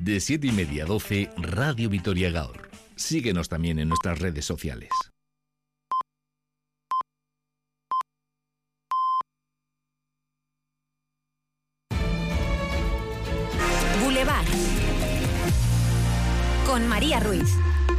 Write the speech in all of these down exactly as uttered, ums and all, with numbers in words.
De siete y media a doce, Radio Vitoria Gaur. Síguenos también en nuestras redes sociales. Boulevard. Con María Ruiz.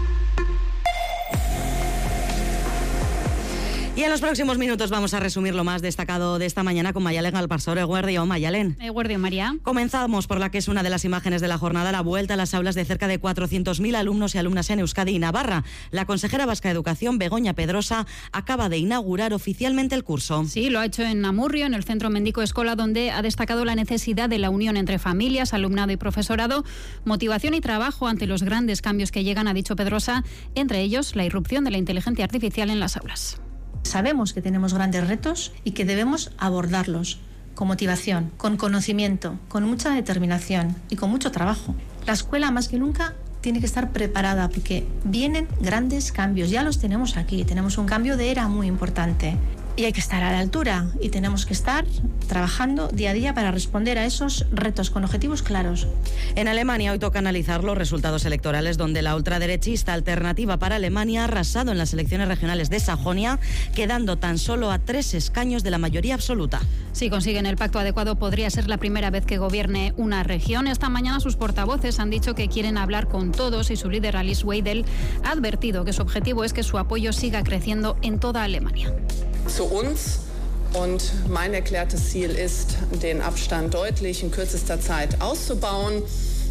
Y en los próximos minutos vamos a resumir lo más destacado de esta mañana con Mayalen Galparsor. Eguerdio, Mayalen. Eguerdio, María. Comenzamos por la que es una de las imágenes de la jornada, la vuelta a las aulas de cerca de cuatrocientos mil alumnos y alumnas en Euskadi y Navarra. La consejera vasca de Educación, Begoña Pedrosa, acaba de inaugurar oficialmente el curso. Sí, lo ha hecho en Amurrio, en el Centro Mendico Escola, donde ha destacado la necesidad de la unión entre familias, alumnado y profesorado, motivación y trabajo ante los grandes cambios que llegan, ha dicho Pedrosa, entre ellos la irrupción de la inteligencia artificial en las aulas. Sabemos que tenemos grandes retos y que debemos abordarlos con motivación, con conocimiento, con mucha determinación y con mucho trabajo. La escuela, más que nunca, tiene que estar preparada porque vienen grandes cambios. Ya los tenemos aquí, tenemos un cambio de era muy importante. Y hay que estar a la altura y tenemos que estar trabajando día a día para responder a esos retos con objetivos claros. En Alemania hoy toca analizar los resultados electorales donde la ultraderechista Alternativa para Alemania ha arrasado en las elecciones regionales de Sajonia, quedando tan solo a tres escaños de la mayoría absoluta. Si consiguen el pacto adecuado, podría ser la primera vez que gobierne una región. Esta mañana sus portavoces han dicho que quieren hablar con todos y su líder Alice Weidel ha advertido que su objetivo es que su apoyo siga creciendo en toda Alemania. Zu uns und mein erklärtes Ziel ist, den Abstand deutlich in kürzester Zeit auszubauen.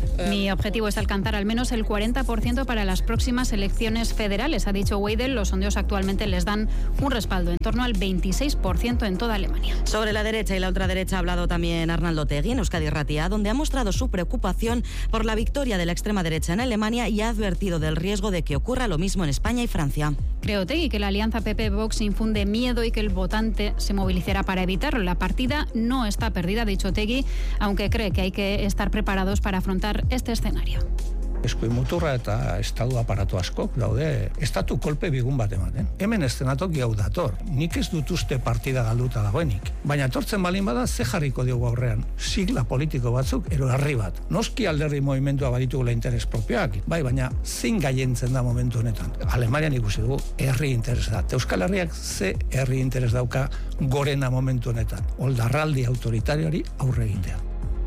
Mi objetivo es alcanzar al menos el cuarenta por ciento para las próximas elecciones federales, ha dicho Weidel. Los sondeos actualmente les dan un respaldo en torno al veintiséis por ciento en toda Alemania. Sobre la derecha y la ultraderecha ha hablado también Arnaldo Otegi en Euskadi Irratia, donde ha mostrado su preocupación por la victoria de la extrema derecha en Alemania y ha advertido del riesgo de que ocurra lo mismo en España y Francia. Cree Otegi que la alianza P P-Vox infunde miedo y que el votante se movilizará para evitarlo. La partida no está perdida, ha dicho Otegi, aunque cree que hay que estar preparados para afrontar este escenario. Eskuin muturra eta estatu aparatu askok daude estatu kolpe bigun bat ematen. Hemen eszenatoki hau dator. Nik ez dut uste partida galduta dagoenik. Baina etortzen balin bada ze jarriko diogu aurrean. Sigla politiko batzuk ero herri bat. Noski alderdi movimendua baditugula interes propioak. Bai, baina zein gaientzen da momentu honetan. Alemanian ikusi dugu herri interes da. Euskal Herriak ze herri interes dauka gorena momentu honetan. Oldarraldi autoritarioari aurre egitea.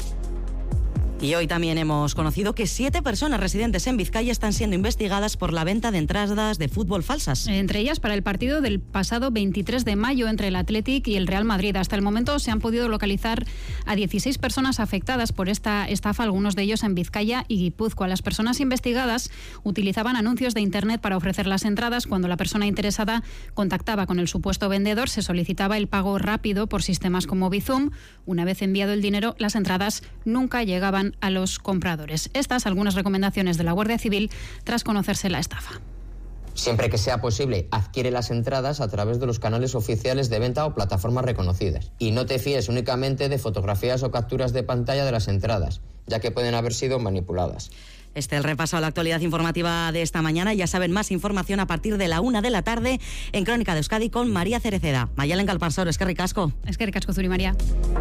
Y hoy también hemos conocido que siete personas residentes en Vizcaya están siendo investigadas por la venta de entradas de fútbol falsas. Entre ellas para el partido del pasado veintitrés de mayo entre el Athletic y el Real Madrid. Hasta el momento se han podido localizar a dieciséis personas afectadas por esta estafa, algunos de ellos en Vizcaya y Guipúzcoa. Las personas investigadas utilizaban anuncios de internet para ofrecer las entradas. Cuando la persona interesada contactaba con el supuesto vendedor, se solicitaba el pago rápido por sistemas como Bizum. Una vez enviado el dinero, las entradas nunca llegaban a los compradores. Estas algunas recomendaciones de la Guardia Civil tras conocerse la estafa. Siempre que sea posible, adquiere las entradas a través de los canales oficiales de venta o plataformas reconocidas. Y no te fíes únicamente de fotografías o capturas de pantalla de las entradas, ya que pueden haber sido manipuladas. Este es el repaso a la actualidad informativa de esta mañana. Ya saben, más información a partir de la una de la tarde en Crónica de Euskadi con María Cereceda. Mayalen Galparsor, eskerrik asko. Eskerrik asko zuri, María.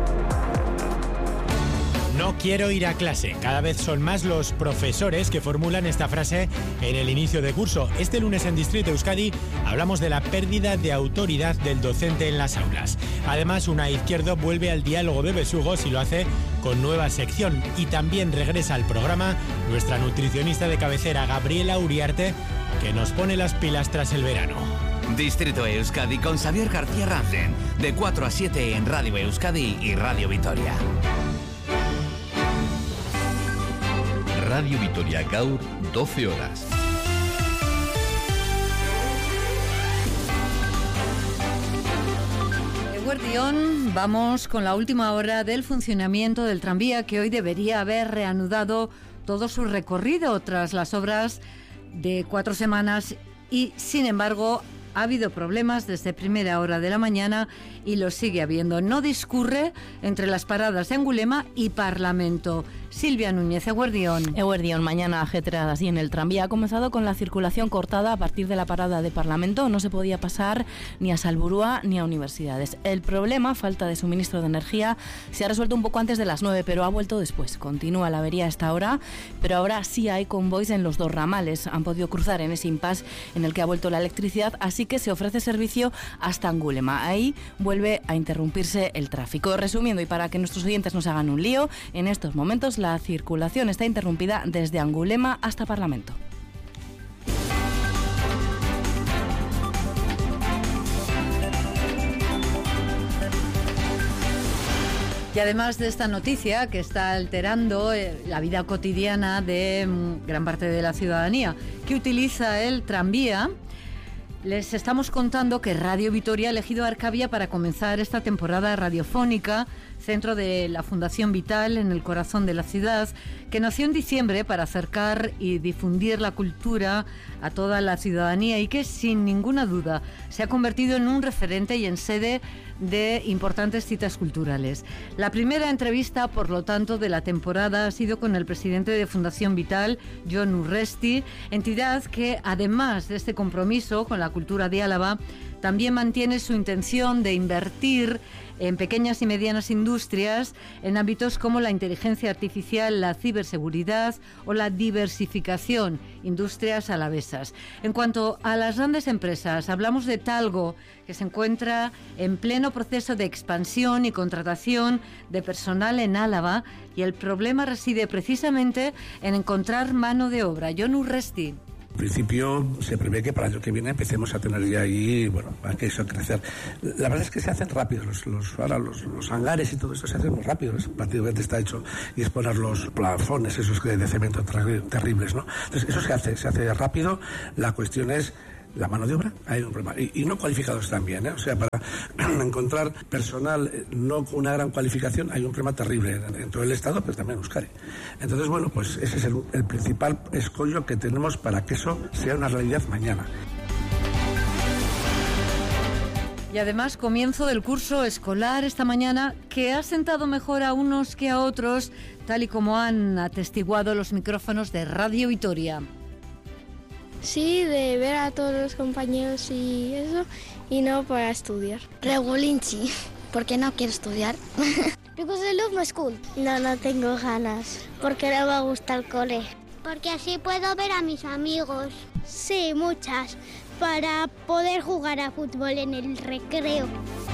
No quiero ir a clase. Cada vez son más los profesores que formulan esta frase en el inicio de curso. Este lunes en Distrito Euskadi hablamos de la pérdida de autoridad del docente en las aulas. Además, Una Izquierdo vuelve al diálogo de besugos y lo hace con nueva sección. Y también regresa al programa nuestra nutricionista de cabecera, Gabriela Uriarte, que nos pone las pilas tras el verano. Distrito Euskadi con Xavier García Ranzen, de cuatro a siete en Radio Euskadi y Radio Vitoria. Radio Vitoria Gaur, doce horas. Guardión, vamos con la última hora del funcionamiento del tranvía, que hoy debería haber reanudado todo su recorrido tras las obras de cuatro semanas y, sin embargo, ha habido problemas desde primera hora de la mañana y lo sigue habiendo. No discurre entre las paradas de Angulema y Parlamento. Silvia Núñez, Eguerdión. Eguerdión, mañana ajetreada así en el tranvía. Ha comenzado con la circulación cortada a partir de la parada de Parlamento. No se podía pasar ni a Salburúa ni a universidades. El problema, falta de suministro de energía, se ha resuelto un poco antes de las nueve, pero ha vuelto después. Continúa la avería a esta hora, pero ahora sí hay convoys en los dos ramales. Han podido cruzar en ese impasse en el que ha vuelto la electricidad, así que se ofrece servicio hasta Angulema. Ahí vuelve a interrumpirse el tráfico. Resumiendo, y para que nuestros oyentes no se hagan un lío, en estos momentos la circulación está interrumpida desde Angulema hasta Parlamento. Y además de esta noticia que está alterando eh, la vida cotidiana de mm, gran parte de la ciudadanía que utiliza el tranvía, les estamos contando que Radio Vitoria ha elegido Arcavia para comenzar esta temporada radiofónica, centro de la Fundación Vital en el corazón de la ciudad, que nació en diciembre para acercar y difundir la cultura a toda la ciudadanía y que sin ninguna duda se ha convertido en un referente y en sede de importantes citas culturales. La primera entrevista, por lo tanto, de la temporada ha sido con el presidente de Fundación Vital, Jon Urresti, entidad que, además de este compromiso con la cultura de Álava, también mantiene su intención de invertir en pequeñas y medianas industrias en ámbitos como la inteligencia artificial, la ciberseguridad o la diversificación, industrias alavesas. En cuanto a las grandes empresas, hablamos de Talgo, que se encuentra en pleno proceso de expansión y contratación de personal en Álava, y el problema reside precisamente en encontrar mano de obra. Jon Urresti. En principio se prevé que para el año que viene empecemos a tener ya ahí, bueno, a que eso crecer. La verdad es que se hacen rápido, los, los, ahora los, los hangares y todo eso se hacen muy rápido, es, prácticamente está hecho, y es poner los plafones esos de cemento terribles, ¿no? Entonces eso se hace, se hace rápido. La cuestión es la mano de obra, hay un problema. Y, y no cualificados también, ¿eh? O sea, para encontrar personal no con una gran cualificación hay un problema terrible en, en todo el Estado, pero también en Euskadi. Entonces, bueno, pues ese es el, el principal escollo que tenemos para que eso sea una realidad mañana. Y además, comienzo del curso escolar esta mañana, que ha sentado mejor a unos que a otros, tal y como han atestiguado los micrófonos de Radio Vitoria. Sí, de ver a todos los compañeros y eso, y no para estudiar. Regulinchi, porque no quiero estudiar. Because I love my school. No, no tengo ganas, porque no me gusta el cole. Porque así puedo ver a mis amigos. Sí, muchas, para poder jugar a fútbol en el recreo.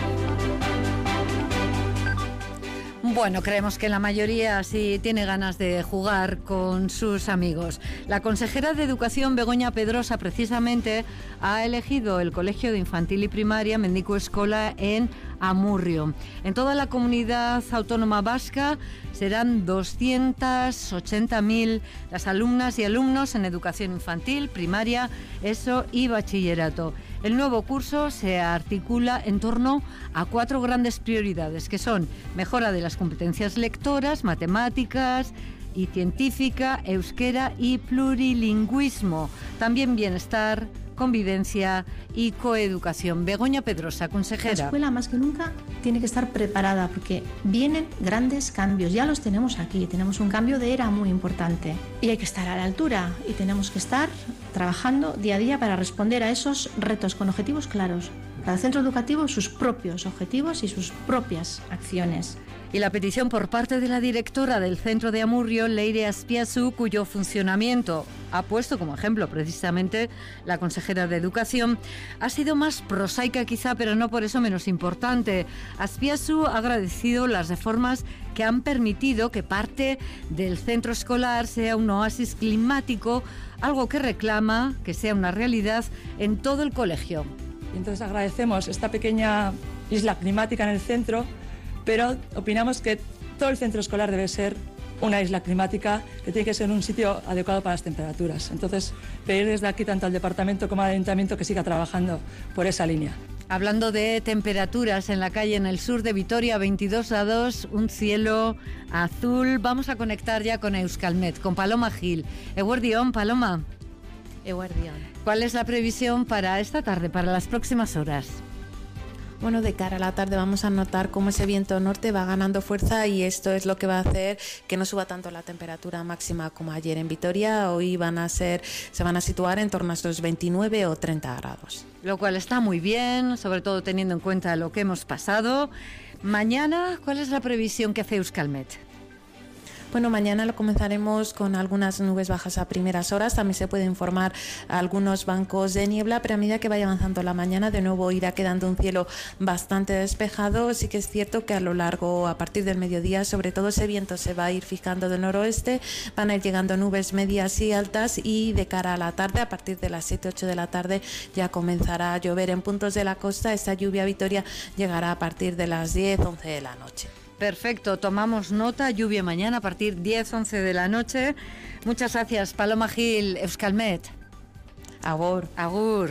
Bueno, creemos que la mayoría sí tiene ganas de jugar con sus amigos. La consejera de Educación, Begoña Pedrosa, precisamente ha elegido el Colegio de Infantil y Primaria Mendiku Escola en Amurrio. En toda la comunidad autónoma vasca serán doscientos ochenta mil las alumnas y alumnos en educación infantil, primaria, ESO y bachillerato. El nuevo curso se articula en torno a cuatro grandes prioridades, que son mejora de las competencias lectoras, matemáticas y científica, euskera y plurilingüismo. También bienestar, convivencia y coeducación. Begoña Pedrosa, consejera. La escuela más que nunca tiene que estar preparada porque vienen grandes cambios, ya los tenemos aquí, tenemos un cambio de era muy importante y hay que estar a la altura y tenemos que estar trabajando día a día para responder a esos retos con objetivos claros. Cada centro educativo sus propios objetivos y sus propias acciones. Y la petición por parte de la directora del centro de Amurrio, Leire Azpiazu, cuyo funcionamiento ha puesto como ejemplo precisamente la consejera de Educación, ha sido más prosaica quizá, pero no por eso menos importante. Azpiazu ha agradecido las reformas que han permitido que parte del centro escolar sea un oasis climático, algo que reclama que sea una realidad en todo el colegio. Entonces agradecemos esta pequeña isla climática en el centro, pero opinamos que todo el centro escolar debe ser una isla climática, que tiene que ser un sitio adecuado para las temperaturas. Entonces, pedir desde aquí tanto al departamento como al ayuntamiento que siga trabajando por esa línea. Hablando de temperaturas en la calle en el sur de Vitoria, veintidós grados, un cielo azul. Vamos a conectar ya con Euskalmet, con Paloma Gil. Eguerdión, Paloma. Eguerdión. ¿Cuál es la previsión para esta tarde, para las próximas horas? Bueno, de cara a la tarde vamos a notar cómo ese viento norte va ganando fuerza y esto es lo que va a hacer que no suba tanto la temperatura máxima como ayer en Vitoria. Hoy van a ser, se van a situar en torno a estos veintinueve o treinta grados. Lo cual está muy bien, sobre todo teniendo en cuenta lo que hemos pasado. Mañana, ¿cuál es la previsión que hace Euskalmet? Bueno, mañana lo comenzaremos con algunas nubes bajas a primeras horas. También se pueden formar algunos bancos de niebla, pero a medida que vaya avanzando la mañana, de nuevo irá quedando un cielo bastante despejado. Sí que es cierto que a lo largo, a partir del mediodía, sobre todo ese viento se va a ir fijando del noroeste. Van a ir llegando nubes medias y altas y de cara a la tarde, a partir de las siete ocho de la tarde, ya comenzará a llover en puntos de la costa. Esta lluvia, Vitoria, llegará a partir de las diez once de la noche. Perfecto, tomamos nota, lluvia mañana a partir diez once de la noche. Muchas gracias, Paloma Gil, Euskalmet. Agur. Agur.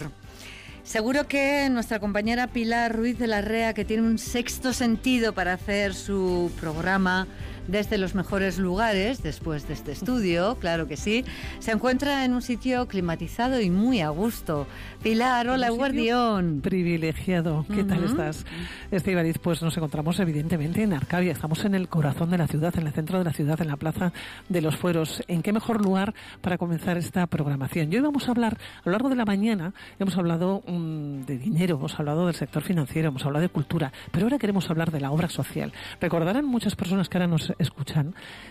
Seguro que nuestra compañera Pilar Ruiz de la Rea, que tiene un sexto sentido para hacer su programa desde los mejores lugares, después de este estudio, claro que sí, se encuentra en un sitio climatizado y muy a gusto. Pilar, hola, guardión. Privilegiado. ¿Qué uh-huh. tal estás, Estíbaliz? Pues nos encontramos evidentemente en Arcavia. Estamos en el corazón de la ciudad, en el centro de la ciudad, en la Plaza de los Fueros. ¿En qué mejor lugar para comenzar esta programación? Y hoy vamos a hablar, a lo largo de la mañana, hemos hablado um, de dinero, hemos hablado del sector financiero, hemos hablado de cultura, pero ahora queremos hablar de la obra social. Recordarán muchas personas que ahora nos escuchan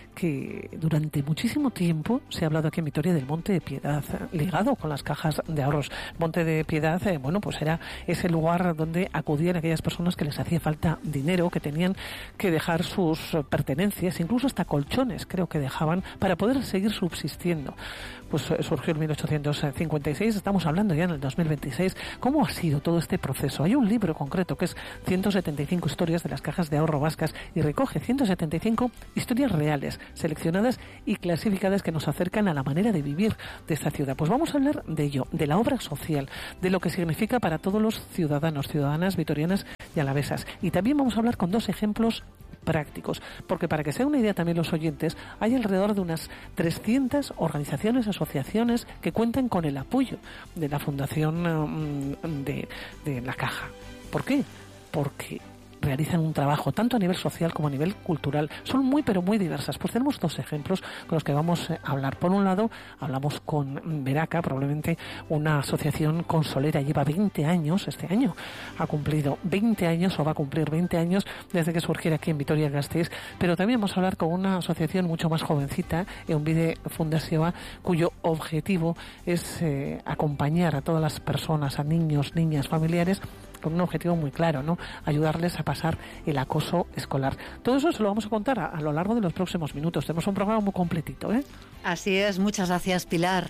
que durante muchísimo tiempo se ha hablado aquí en Vitoria del Monte de Piedad, ligado con las cajas de ahorros. Monte de Piedad, eh, bueno, pues era ese lugar donde acudían aquellas personas que les hacía falta dinero, que tenían que dejar sus pertenencias, incluso hasta colchones creo que dejaban, para poder seguir subsistiendo. Pues surgió en mil ochocientos cincuenta y seis, estamos hablando ya en el dos mil veintiséis. ¿Cómo ha sido todo este proceso? Hay un libro concreto que es ciento setenta y cinco historias de las cajas de ahorro vascas y recoge ciento setenta y cinco historias reales, seleccionadas y clasificadas que nos acercan a la manera de vivir de esta ciudad. Pues vamos a hablar de ello, de la obra social, de lo que significa para todos los ciudadanos, ciudadanas vitorianas y alavesas. Y también vamos a hablar con dos ejemplos prácticos, porque para que sea una idea también los oyentes, hay alrededor de unas trescientas organizaciones, asociaciones que cuentan con el apoyo de la Fundación um, de, de la Caja. ¿Por qué? Porque realizan un trabajo tanto a nivel social como a nivel cultural. Son muy pero muy diversas. Pues tenemos dos ejemplos con los que vamos a hablar. Por un lado, hablamos con Veraca, probablemente una asociación consolera, lleva veinte años, este año ha cumplido veinte años o va a cumplir veinte años desde que surgiera aquí en Vitoria-Gasteiz, pero también vamos a hablar con una asociación mucho más jovencita, Eunbide Fundazioa, cuyo objetivo es eh, acompañar a todas las personas, a niños, niñas, familiares, con un objetivo muy claro, ¿no? Ayudarles a pasar el acoso escolar. Todo eso se lo vamos a contar a, a lo largo de los próximos minutos. Tenemos un programa muy completito, ¿eh? Así es, muchas gracias, Pilar.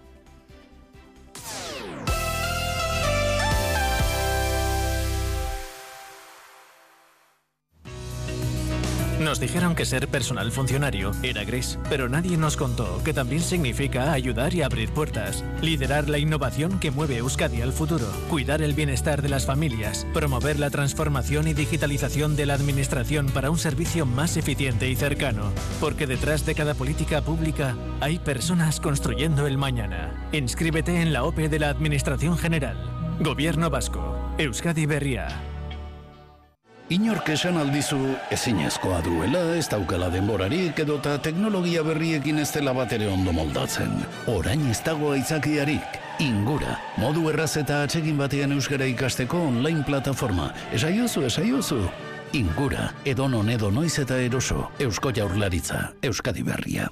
Nos dijeron que ser personal funcionario era gris, pero nadie nos contó que también significa ayudar y abrir puertas, liderar la innovación que mueve Euskadi al futuro, cuidar el bienestar de las familias, promover la transformación y digitalización de la administración para un servicio más eficiente y cercano, porque detrás de cada política pública hay personas construyendo el mañana. Inscríbete en la O P E de la Administración General. Gobierno Vasco. Euskadi Berria. Inork esan aldizu ezinezkoa duela, ez daukala denborarik edota teknologia berriekin ez dela batere ondo moldatzen. Orain ez dago aitzakiarik. Ingura, modu erraz eta atsegin batean euskara ikasteko online plataforma. Esaiozu, esaiozu. Ingura, edonon edo noiz eta eroso. Eusko Jaurlaritza, Euskadi Berria.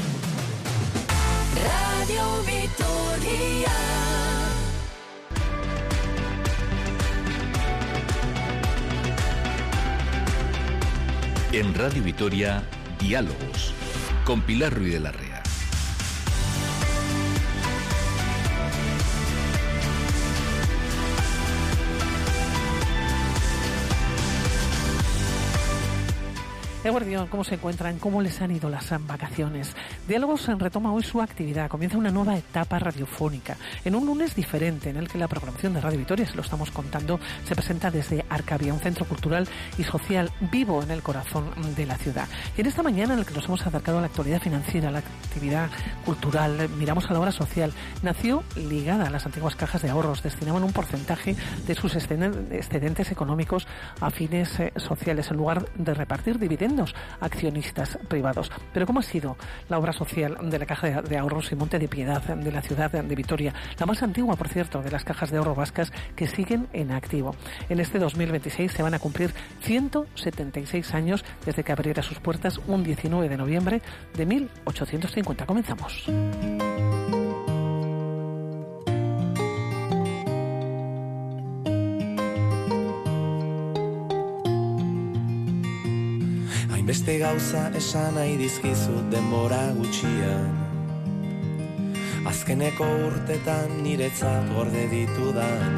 Radio Vitoria. En Radio Vitoria, Diálogos, con Pilar Ruiz de la Rea. Eguardión, ¿cómo se encuentran? ¿Cómo les han ido las vacaciones? Diálogos retoma hoy su actividad. Comienza una nueva etapa radiofónica. En un lunes diferente, en el que la programación de Radio Vitoria, se lo estamos contando, se presenta desde Arcavia, un centro cultural y social vivo en el corazón de la ciudad. Y en esta mañana, en el que nos hemos acercado a la actualidad financiera, a la actividad cultural, miramos a la obra social, nació ligada a las antiguas cajas de ahorros. Destinaban un porcentaje de sus excedentes económicos a fines eh, sociales, en lugar de repartir dividendos a accionistas privados. Pero ¿cómo ha sido la obra social de la Caja de Ahorros y Monte de Piedad de la ciudad de Vitoria? La más antigua, por cierto, de las cajas de ahorro vascas que siguen en activo. En este dos mil veintiséis se van a cumplir ciento setenta y seis años desde que abriera sus puertas un diecinueve de noviembre de mil ochocientos cincuenta. Comenzamos. Beste gauza esan nahi dizkizut denbora gutxian, azkeneko urtetan niretzat gorde ditudan